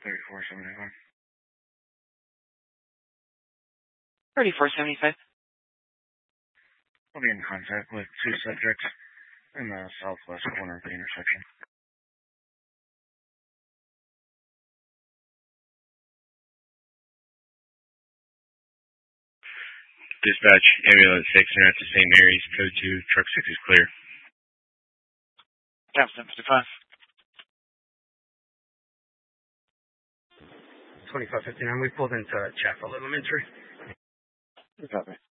3475. 3475. I'll be in contact with two subjects in the southwest corner of the intersection. Dispatch, ambulance 6, they're at the St. Mary's, code 2, truck 6 is clear. Captain 55. 2559, we pulled into Chaffel Elementary. You got me.